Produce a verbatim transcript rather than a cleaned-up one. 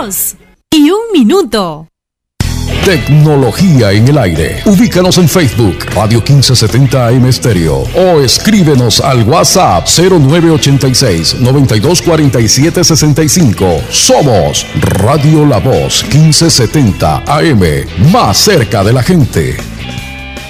dos y un minuto. Tecnología en el aire. Ubícanos en Facebook, Radio quince setenta A M Estéreo, o escríbenos al WhatsApp cero nueve ochenta y seis, noventa y dos cuarenta y siete sesenta y cinco. Somos Radio La Voz quince setenta A M, más cerca de la gente.